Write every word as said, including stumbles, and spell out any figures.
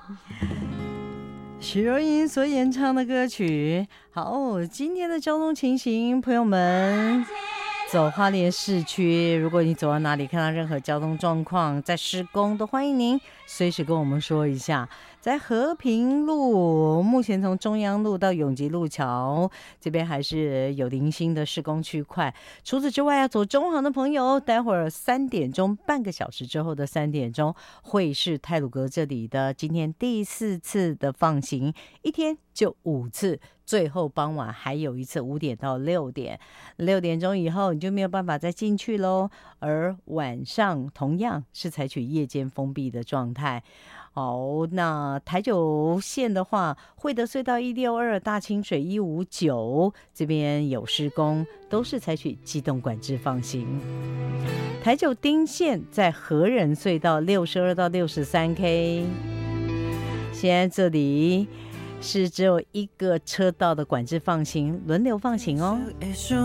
许茹芸所演唱的歌曲。好，今天的交通情形，朋友们，走花莲市区，如果你走到哪里看到任何交通状况在施工，都欢迎您随时跟我们说一下。在和平路，目前从中央路到永吉路桥这边还是有零星的施工区块。除此之外，要走中航的朋友，待会儿三点钟，半个小时之后的三点钟，会是太鲁阁这里的今天第四次的放行，一天就五次。最后傍晚还有一次五点到六点，六点钟以后你就没有办法再进去咯，而晚上同样是采取夜间封闭的状态。好，那台九线的话，惠德隧道一六二、大清水一五九这边有施工，都是采取机动管制放行。台九丁线在和仁隧道六十二到六十三 K， 现在这里是只有一个车道的管制放行，轮流放行哦。